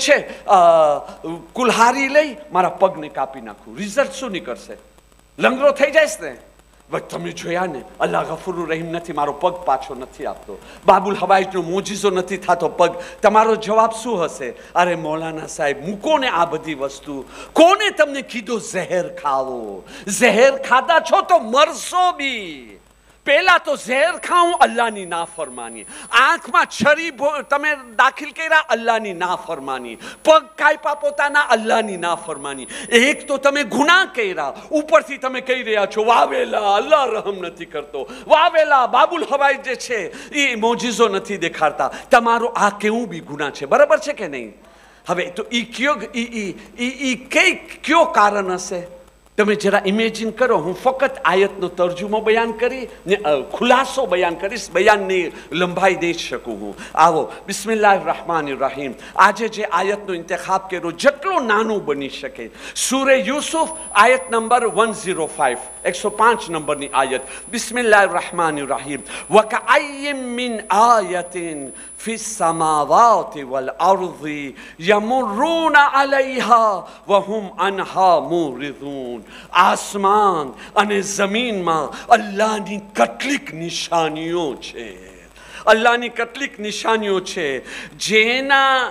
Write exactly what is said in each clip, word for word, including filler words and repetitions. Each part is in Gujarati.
છે કુલ્હારી લઈ મારા પગને કાપી નાખું, રિઝલ્ટ શું નીકળશે? લંગડો થઈ જઈશ ને. તમે જોયા ને, અલ્લાહ ગફુર રહીમ નથી, મારો પગ પાછો નથી આપતો. બાબુલ હવાઈજનો મોજીઝો નથી થતો પગ. તમારો જવાબ શું હશે? અરે મૌલાના સાહેબ, મૂકો ને આ બધી વસ્તુ. કોને તમને કીધું ઝહેર ખાવો? ઝહેર ખાધા છો તો મરશો બી. પહેલા તો ઝેર ખાવું, અલ્લાહની નાફરમાની. આંખમાં છરી તમે દાખલ કર્યા, અલ્લાહની નાફરમાની. પગ કાપ્યા પોતાના, અલ્લાહની નાફરમાની. એક તો તમે ગુનાહ કર્યા, ઉપરથી તમે કહી રહ્યા છો વાવેલા અલ્લાહ રહમ નથી કરતો, વાવેલા બાબુલ હવાઈ જે છે એ મોજીઝો નથી દેખાડતા. તમારો આ કેવું બી ગુનાહ છે, બરાબર છે કે નહીં? હવે તો ઈ કયો ઈ કઈ કયો કારણ હશે? તમે જરા ઇમેજિન કરો. હું ફક્ત આયતનો તર્જુમો બયાન કરી ને ખુલાસો બયાન કરીશ, બયાનની લંબાઈ દઈ શકું હું. આવો, બિસ્મિલ્લાહ રહમાન રહીમ. આજે જે આયતનો ઇંતખાબ કર્યો જેટલો નાનું બની શકે. સૂરે યુસુફ આયત નંબર વન ઝીરો ફાઈવ, એકસો પાંચ નંબરની આયત. બિસ્મિલ્લાહ રહમાન રહીમ. વકઅય્યિમ min આયતિન fees સમાવાતિ વલ અર્ઝિ યમુરુના અલૈહા વહુમ અનહા મુરિદૂન. આસમાન અને જમીનમાં અલ્લાહની કેટલીક નિશાનીઓ છે. અલ્લાહની કેટલીક નિશાનીઓ છે જેના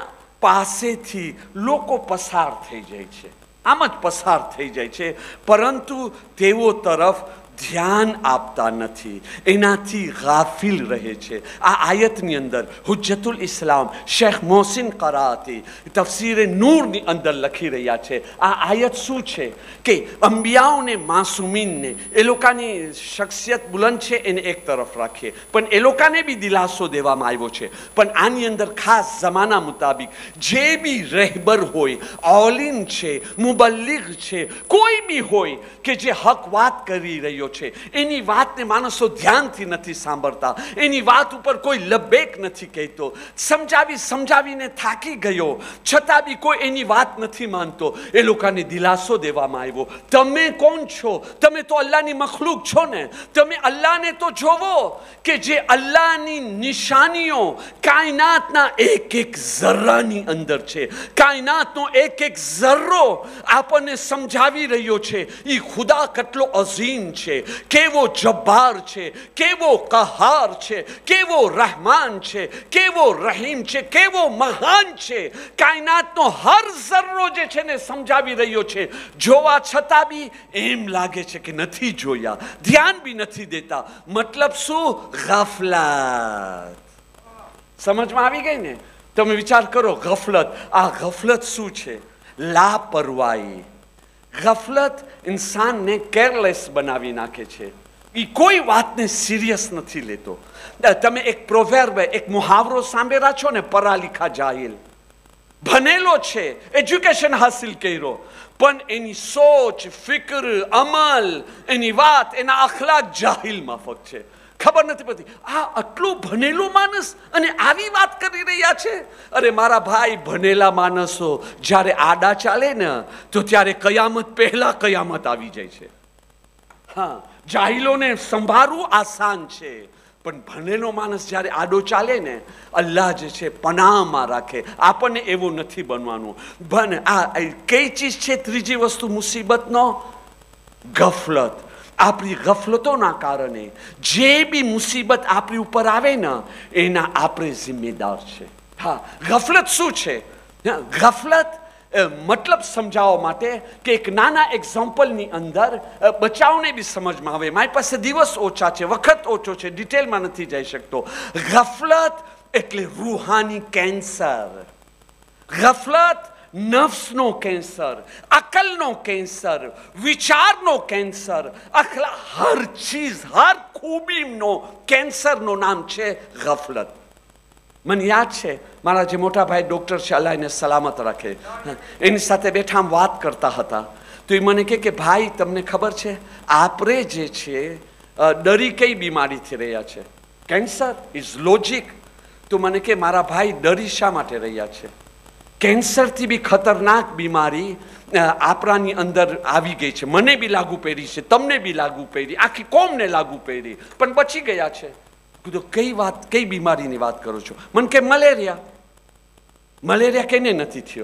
પાસેથી લોકો પસાર થઈ જાય છે, આમ જ પસાર થઈ જાય છે, પરંતુ તેઓ તરફ ધ્યાન આપતા નથી, એનાથી ગાફિલ રહે છે. આ આયતની અંદર હુજ્જતુલ ઇસ્લામ શેખ મોહસિન કરાતી તફસીરે નૂરની અંદર લખી રહ્યા છે. આ આયત શું છે કે અંબિયાઓને, માસુમીનને, એ લોકોની શખ્સિયત બુલંદ છે એને એક તરફ રાખીએ, પણ એ લોકોને બી દિલાસો દેવામાં આવ્યો છે. પણ આની અંદર ખાસ જમાના મુતાબિક જે બી રહેબર હોય, ઓલિન છે, મુબલ્લિગ છે, કોઈ બી હોય કે જે હક વાત કરી રહ્યો છે, એની વાતને માણસો ધ્યાનથી નથી સાંભળતા, એની વાત ઉપર કોઈ લબેક નથી કહેતો, સમજાવી સમજાવીને થાકી ગયો છતાં બી કોઈ એની વાત નથી માનતો. એ લોકોને દિલાસો દેવામાં આવ્યો, તમે કોણ છો? તમે તો અલ્લાહની મખલુક છો ને. તમે અલ્લાહને તો જોવો કે જે અલ્લાહની નિશાનીઓ કાયનાતના એક એક ઝર્રાની અંદર છે. કાયનાતનો એક એક ઝર્રો આપણને સમજાવી રહ્યો છે એ ખુદા કેટલો અઝીમ છે, કેવો જબ્બાર છે, કેવો કહાર છે, કેવો રહેમાન છે, કેવો રહીમ છે, કેવો મહાન છે. કાયનાતનો હર ઝર્રો જે છે ને સમજાવી રહ્યો છે. જોવા છતાં બી એમ લાગે છે કે નથી જોયા, ધ્યાન બી નથી દેતા. મતલબ શું? ગફલત. સમજમાં આવી ગઈ ને? તમે વિચાર કરો, ગફલત. આ ગફલત શું છે? લાપરવાહી. ગફલત ઇન્સાનને કેરલેસ બનાવી નાખે છે. એ કોઈ વાતને સિરિયસ નથી લેતો. તમે એક પ્રોવેર્બ, એક મુહાવરો સાંભળ્યા છો ને, પરાલીખા જાહિલ. ભણેલો છે, એજ્યુકેશન હાસિલ કર્યો, પણ એની સોચ, ફિકર, અમલ, એની વાત, એના અખલાક જાહિલ માફક છે. ખબર નથી પડતી આ આટલું ભણેલો માણસ અને આવી વાત કરી રહ્યા છે. અરે મારા ભાઈ, ભણેલા માણસો જ્યારે આડા ચાલે ને તો ત્યારે કયામત પહેલા કયામત આવી જાય છે. હા, જાહિલોને સંભાળવું આસાન છે, પણ ભણેલો માણસ જ્યારે આડો ચાલે ને, અલ્લાહ જે છે પનાહમાં રાખે. આપણને એવું નથી બનવાનું. ભણ આ કઈ ચીજ છે? ત્રીજી વસ્તુ મુસીબતનો ગફલત. આપણી ગફલતોના કારણે જે બી મુસીબત આપણી ઉપર આવે ને એના આપણે જિમ્મેદાર છે. હા, ગફલત શું છે? ગફલત મતલબ સમજાવવા માટે કે એક નાના એક્ઝામ્પલની અંદર બચાવને બી સમજમાં આવે. મારી પાસે દિવસ ઓછા છે, વખત ઓછો છે, ડિટેલમાં નથી જઈ શકતો. ગફલત એટલે રૂહાની કેન્સર. ગફલત નફ્સનો કેન્સર, અકલનો કેન્સર, વિચારનો કેન્સર, અખલા હર ચીજ, હર ખૂબીનો કેન્સરનું નામ છે ગફલત. મને યાદ છે મારા જે મોટા ભાઈ ડૉક્ટર છે, અલ્લાહ એને સલામત રાખે, એની સાથે બેઠા આમ વાત કરતા હતા તો એ મને કહે કે ભાઈ તમને ખબર છે આપણે જે છે ડરી કઈ બીમારીથી રહ્યા છે? Cancer is logic. તો મને કે મારા ભાઈ ડરી શા માટે રહ્યા છે? કેન્સરથી બી ખતરનાક બીમારી આપણાની અંદર આવી ગઈ છે. મને બી લાગુ પડી છે, તમને બી લાગુ પડી, આખી કોમને લાગુ પડી, પણ બચી ગયા છે. કીધું કઈ વાત, કઈ બીમારીની વાત કરો છો? મને કે મલેરિયા. મલેરિયા કેને નથી થયો?